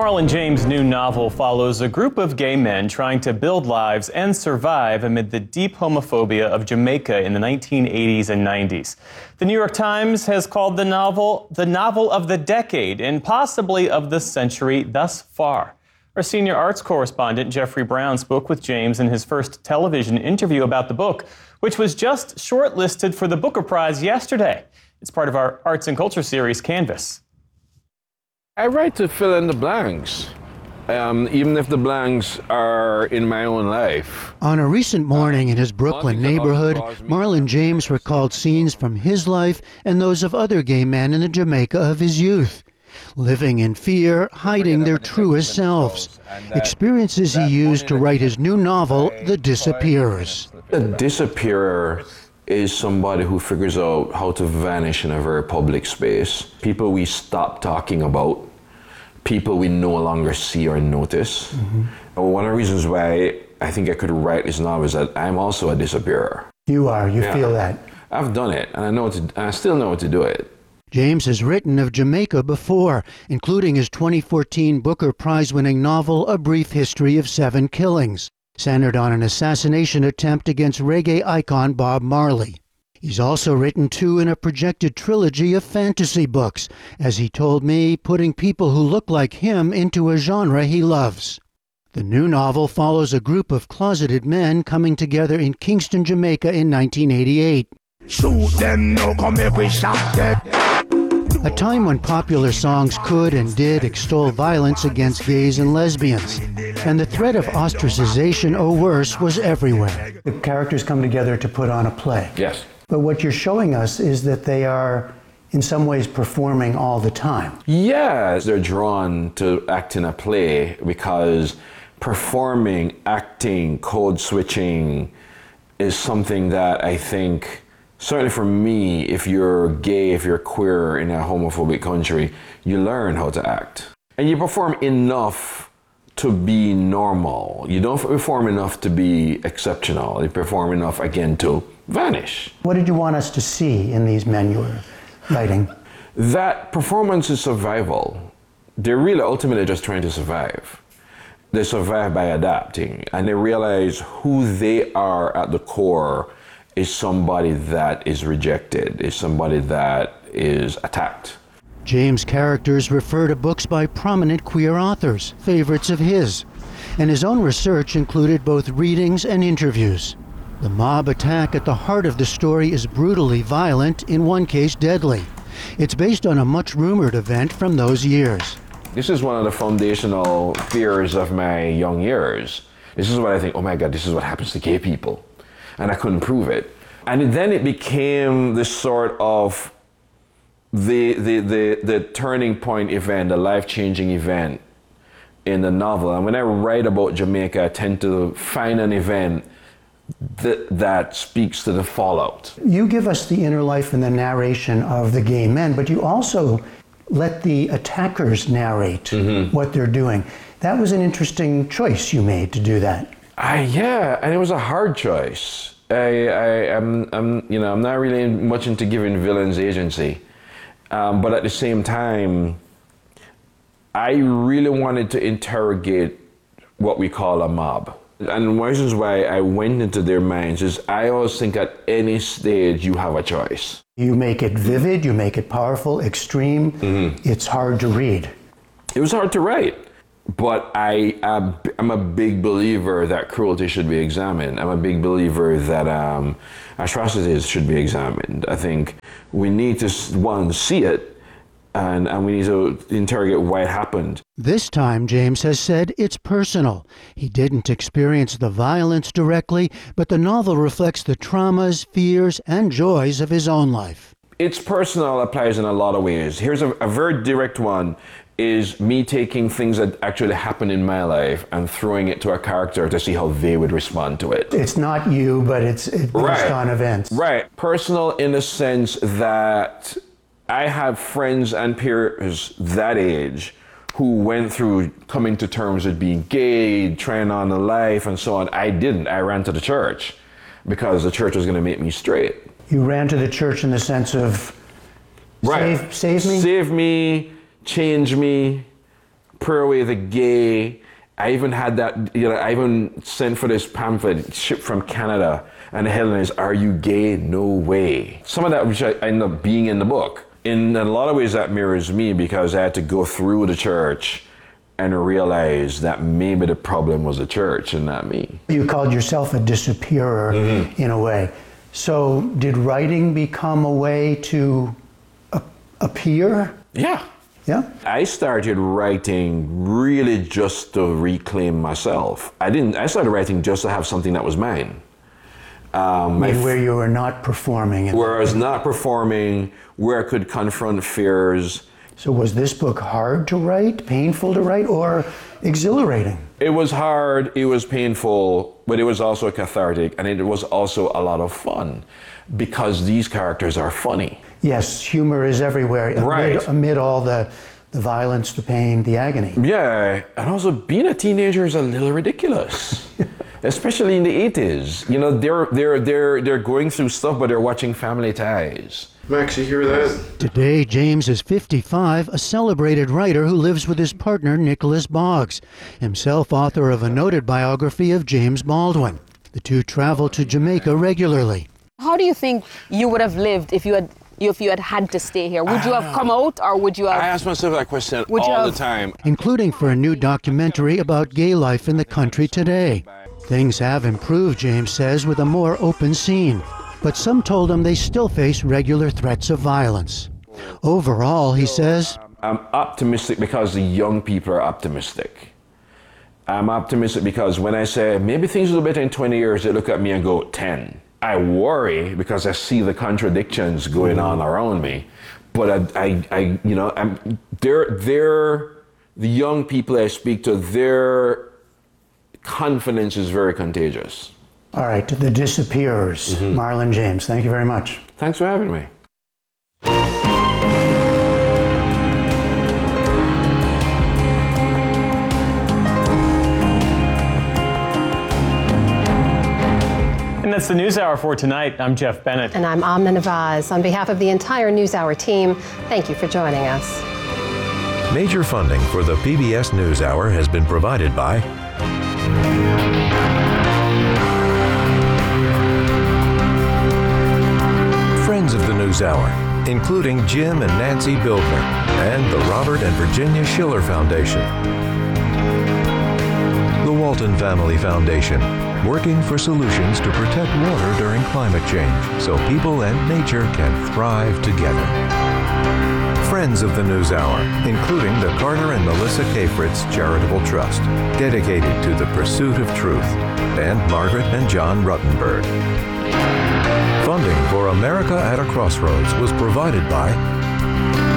Marlon James' new novel follows a group of gay men trying to build lives and survive amid the deep homophobia of Jamaica in the 1980s and 90s. The New York Times has called the novel of the decade and possibly of the century thus far. Our senior arts correspondent, Jeffrey Brown, spoke with James in his first television interview about the book, which was just shortlisted for the Booker Prize yesterday. It's part of our arts and culture series, Canvas. I write to fill in the blanks, even if the blanks are in my own life. On a recent morning in his Brooklyn neighborhood, Marlon James recalled scenes from his life and those of other gay men in the Jamaica of his youth. Living in fear, hiding their truest selves. Experiences he used to write his new novel, The Disappearers. The Disappearer is somebody who figures out how to vanish in a very public space. People we stop talking about, people we no longer see or notice. One of the reasons why I think I could write this novel is that I'm also a disappearer. You are, you feel that. I've done it, and I still know how to do it. James has written of Jamaica before, including his 2014 Booker Prize-winning novel, A Brief History of Seven Killings, centered on an assassination attempt against reggae icon Bob Marley. He's also written two in a projected trilogy of fantasy books, as he told me, putting people who look like him into a genre he loves. The new novel follows a group of closeted men coming together in Kingston, Jamaica in 1988. Shoot them, no come every shot dead. A time when popular songs could and did extol violence against gays and lesbians, and the threat of ostracization or worse was everywhere. The characters come together to put on a play. Yes. But what you're showing us is that they are, in some ways, performing all the time. Yes, they're drawn to act in a play because performing, acting, code switching is something that I think, certainly for me, if you're gay, if you're queer in a homophobic country, you learn how to act. And you perform enough to be normal. You don't perform enough to be exceptional. You perform enough, again, to vanish. What did you want us to see in these men you were writing? That performance is survival. They're really ultimately just trying to survive. They survive by adapting, and they realize who they are at the core is somebody that is rejected, is somebody that is attacked. James' characters refer to books by prominent queer authors, favorites of his, and his own research included both readings and interviews. The mob attack at the heart of the story is brutally violent, in one case deadly. It's based on a much-rumored event from those years. This is one of the foundational fears of my young years. This is what I think, oh my God, this is what happens to gay people. And I couldn't prove it. And then it became this sort of the turning point event, the life-changing event in the novel. And when I write about Jamaica, I tend to find an event that speaks to the fallout. You give us the inner life and the narration of the gay men, but you also let the attackers narrate what they're doing. That was an interesting choice you made to do that. Yeah, and it was a hard choice. I'm not really much into giving villains agency, but at the same time, I really wanted to interrogate what we call a mob. And one of the reasons why I went into their minds is I always think at any stage you have a choice. You make it vivid, you make it powerful, extreme. It's hard to read. It was hard to write. But I'm a big believer that cruelty should be examined. I'm a big believer that atrocities should be examined. I think we need to, one, see it, and we need to interrogate why it happened. This time, James has said, it's personal. He didn't experience the violence directly, but the novel reflects the traumas, fears, and joys of his own life. It's personal applies in a lot of ways. Here's a very direct one. Is me taking things that actually happened in my life and throwing it to a character to see how they would respond to it. It's not you, but it's based on events. Right. Personal in the sense that I have friends and peers that age who went through coming to terms with being gay, trying on a life, and so on. I didn't. I ran to the church because the church was going to make me straight. You ran to the church in the sense of, save me? Save me, change me, Pray Away the Gay. I even had that, I even sent for this pamphlet shipped from Canada, and the headline is, Are You Gay? No Way. Some of that which I ended up being in the book. In a lot of ways that mirrors me, because I had to go through the church and realize that maybe the problem was the church and not me. You called yourself a disappearer in a way. So did writing become a way to appear? Yeah. Yeah? I started writing really just to reclaim myself. I started writing just to have something that was mine. Where you were not performing. Where I was not performing, where I could confront fears. So was this book hard to write, painful to write, or exhilarating? It was hard, it was painful, but it was also cathartic, and it was also a lot of fun, because these characters are funny. Yes, humor is everywhere, Right. amid all the violence, the pain, the agony. Yeah, and also being a teenager is a little ridiculous, especially in the 80s. They're going through stuff, but they're watching Family Ties. Max, you hear that? Today, James is 55, a celebrated writer who lives with his partner, Nicholas Boggs, himself author of a noted biography of James Baldwin. The two travel to Jamaica regularly. How do you think you would have lived if you had to stay here? Would you have come out, or would you have... I ask myself that question Would you all have- the time. Including for a new documentary about gay life in the country today. Things have improved, James says, with a more open scene. But some told him they still face regular threats of violence. Overall, he says, I'm optimistic because the young people are optimistic. I'm optimistic because when I say maybe things will be better in 20 years, they look at me and go 10. I worry because I see the contradictions going on around me. But the young people I speak to, their confidence is very contagious. all right, to the disappearers, Marlon James, thank you very much. Thanks for having me. And that's the NewsHour for tonight. I'm Jeff Bennett. And I'm Amna Nawaz. On behalf of the entire NewsHour team, thank you for joining us. Major funding for the PBS NewsHour has been provided by friends of the NewsHour, including Jim and Nancy Bildner, and the Robert and Virginia Schiller Foundation. The Walton Family Foundation, working for solutions to protect water during climate change so people and nature can thrive together. Friends of the NewsHour, including the Carter and Melissa K. Fritz Charitable Trust, dedicated to the pursuit of truth, and Margaret and John Ruttenberg. Funding for America at a Crossroads was provided by